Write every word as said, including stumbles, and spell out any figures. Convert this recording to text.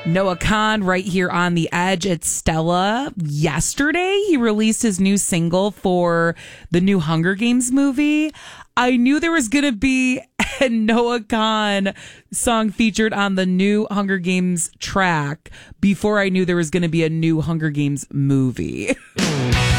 Noah Kahn right here on The Edge at Stella. Yesterday, he released his new single for the new Hunger Games movie. I knew there was going to be a Noah Kahn song featured on the new Hunger Games track before I knew there was going to be a new Hunger Games movie.